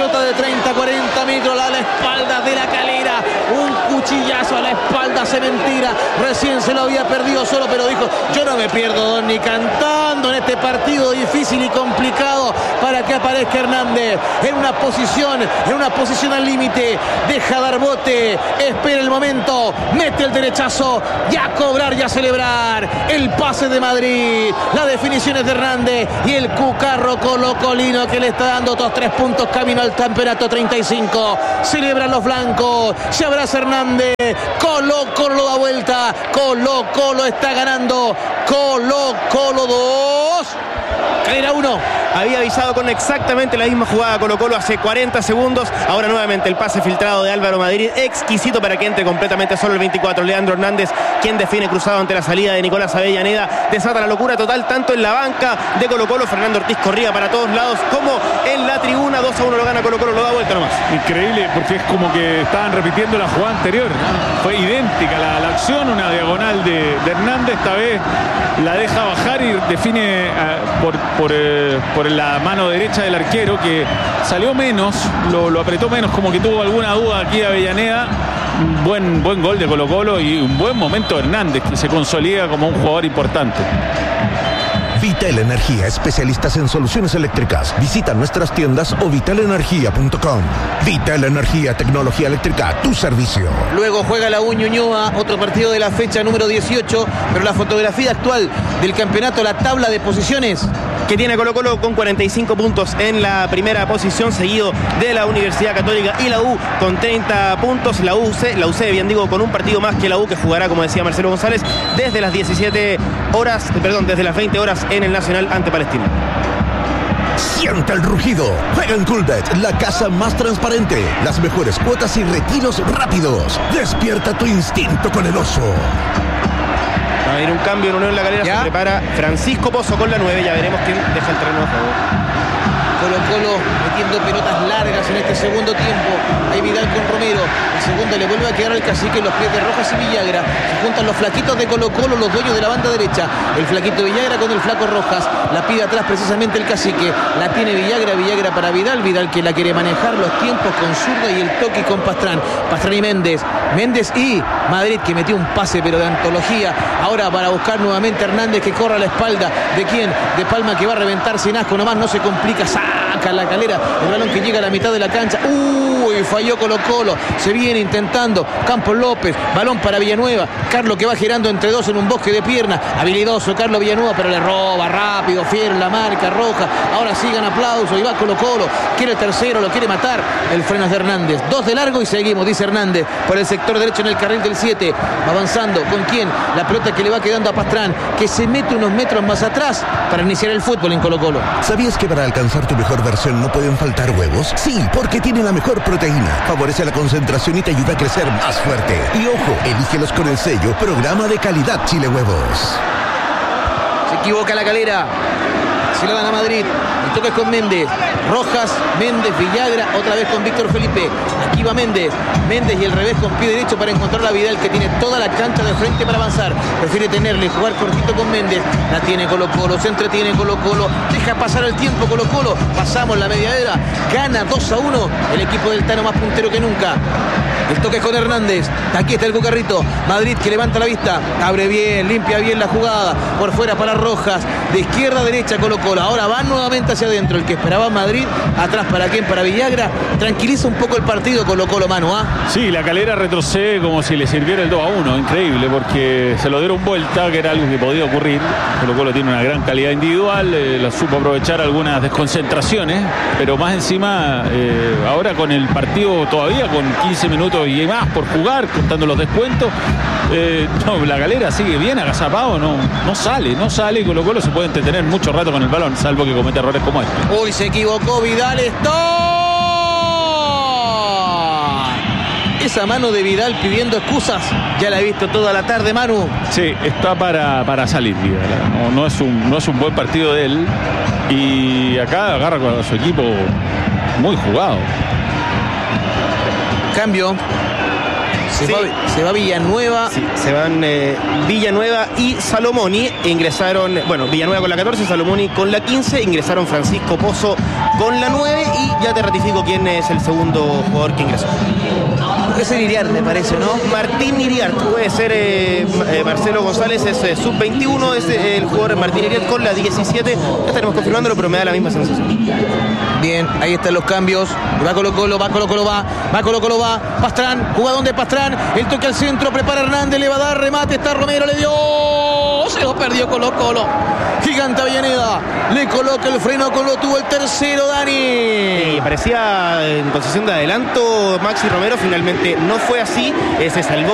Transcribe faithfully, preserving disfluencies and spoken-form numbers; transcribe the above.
pelota de treinta, cuarenta metros a la espalda de la Calera. Un cuchillazo a la espalda Cementira. Recién se lo había perdido solo, pero dijo: yo no me pierdo ni cantando en este partido difícil y complicado, para que aparezca Hernández en una posición, en una posición al límite. Deja dar bote, espera el momento, mete el derechazo, ya a cobrar y a celebrar. El pase de Madrid, las definiciones de Hernández y el cucarro colocolino que le está dando otros tres puntos camino al campeonato treinta y cinco. Celebran los blancos, se abraza Hernández. Colo Colo da vuelta, Colo Colo está ganando. Colo Colo dos, Calera uno. Había avisado con exactamente la misma jugada Colo Colo hace cuarenta segundos. Ahora nuevamente el pase filtrado de Álvaro Madrid, exquisito para que entre completamente solo el veinticuatro. Leandro Hernández, quien define cruzado ante la salida de Nicolás Avellaneda. Desata la locura total tanto en la banca de Colo Colo. Fernando Ortiz corría para todos lados como en la tribuna. dos a uno lo gana Colo Colo, lo da vuelta nomás. Increíble, porque es como que estaban repitiendo la jugada anterior. Fue idéntica la, la acción, una diagonal de, de Hernández. Esta vez la deja bajar y define uh, por, por, uh, por la mano derecha del arquero, que salió menos, lo, lo apretó menos, como que tuvo alguna duda aquí Avellaneda. Un buen, buen gol de Colo Colo y un buen momento de Hernández, que se consolida como un jugador importante. Vital Energía, especialistas en soluciones eléctricas. Visita nuestras tiendas o vital energía punto com. Vital Energía, tecnología eléctrica a tu servicio. Luego juega la U Ñuñoa, otro partido de la fecha número dieciocho, pero la fotografía actual del campeonato, la tabla de posiciones que tiene Colo Colo con cuarenta y cinco puntos en la primera posición, seguido de la Universidad Católica y la U con treinta puntos. La U C, la U C, bien digo, con un partido más que la U, que jugará, como decía Marcelo González, desde las diecisiete horas, perdón, desde las veinte horas en el Nacional ante Palestino. Sienta el rugido. Juega en Coolbet, la casa más transparente. Las mejores cuotas y retiros rápidos. Despierta tu instinto con el oso. Va a haber un cambio en Unión La Calera. ¿Ya? Se prepara Francisco Pozo con la nueve. Ya veremos quién deja el terreno de juego. Colo Colo metiendo pelotas largas en este segundo tiempo. Ahí Vidal con Romero. La segunda le vuelve a quedar al cacique en los pies de Rojas y Villagra. Se juntan los flaquitos de Colo Colo, los dueños de la banda derecha. El flaquito Villagra con el flaco Rojas. La pide atrás precisamente el cacique. La tiene Villagra, Villagra para Vidal. Vidal que la quiere manejar, los tiempos con zurda y el toque con Pastrán. Pastrán y Méndez. Méndez y Madrid, que metió un pase pero de antología. Ahora para buscar nuevamente Hernández, que corre a la espalda. ¿De quién? De Palma, que va a reventar sin asco nomás. No se complica. Saca la Calera. El balón que llega a la mitad de la cancha. Uy, falló Colo Colo. Se viene intentando Campos López. Balón para Villanueva. Carlos, que va girando entre dos en un bosque de pierna. Habilidoso Carlos Villanueva, pero le roba rápido. Fiero la marca roja. Ahora sigan aplausos y va Colo Colo. Quiere el tercero, lo quiere matar. El freno es de Hernández. Dos de largo y seguimos, dice Hernández. Por el sector derecho en el carril del siete. Avanzando. ¿Con quién? La pelota que le va quedando a Pastrán, que se mete unos metros más atrás para iniciar el fútbol en Colo Colo. ¿Sabías que para alcanzar tu mejor versión no pueden faltar huevos? Sí, porque tiene la mejor proteína. Favorece la concentración y te ayuda a crecer más fuerte. Y ojo, elígelos con el sello Programa de Calidad Chile Huevos. Se equivoca la Calera. Se la dan a Madrid. El toque es con Méndez. Rojas, Méndez, Villagra, otra vez con Víctor Felipe. Aquí va Méndez. Méndez y el revés con pie derecho para encontrar a Vidal, que tiene toda la cancha de frente para avanzar. Prefiere tenerle, jugar cortito con Méndez. La tiene Colo Colo, se entretiene Colo Colo. Deja pasar el tiempo Colo Colo. Pasamos la media hora. Gana dos a uno el equipo del Tano, más puntero que nunca. El toque es con Hernández. Aquí está el Cucarrito. Madrid, que levanta la vista. Abre bien, limpia bien la jugada. Por fuera para Rojas. De izquierda a derecha Colo Colo. Ahora va nuevamente hacia adentro. El que esperaba Madrid. Atrás para quién, para Villagra. Tranquiliza un poco el partido Colo Colo, Manu, ¿ah? ¿eh? Sí, la Calera retrocede como si le sirviera el dos a uno. Increíble, porque se lo dieron vuelta, que era algo que podía ocurrir. Colo Colo tiene una gran calidad individual. Eh, la supo aprovechar algunas desconcentraciones. Pero más encima, eh, ahora con el partido todavía con quince minutos y más por jugar, contando los descuentos, eh, no, la Calera sigue bien agazapado, no, no sale, no sale, y Colo Colo se puede entretener mucho rato con el balón, salvo que cometa errores como este. Uy, se equivocó Vidal, esto. Esa mano de Vidal pidiendo excusas, ya la he visto toda la tarde, Manu. Sí, está para, para salir Vidal, no, no, es un, no es un buen partido de él, y acá agarra con su equipo muy jugado. Cambio. Se, sí. va, se va Villanueva. Sí, se van eh, Villanueva y Salomoni. Ingresaron, bueno, Villanueva con la catorce, Salomoni con la quince. Ingresaron Francisco Pozo con la nueve. Y ya te ratifico quién es el segundo jugador que ingresó. Es el Iriar, me parece, ¿no? Martín Iriart, puede ser eh, eh, Marcelo González, es eh, sub veintiuno, es eh, el jugador Martín Iriart con la diecisiete. Ya estaremos confirmándolo, pero me da la misma sensación. Bien, ahí están los cambios. Va Colo Colo, va Colo Colo, va. Va Colo Colo, va. Pastrán, jugadón de Pastrán. El toque al centro, prepara Hernández, le va a dar remate. Está Romero, le dio. Se lo perdió Colo Colo. Gigante Avellaneda. Le coloca el freno, Colo tuvo el tercero, Dani. Eh, parecía en posición de adelanto Maxi Romero, finalmente no fue así. Eh, se salvó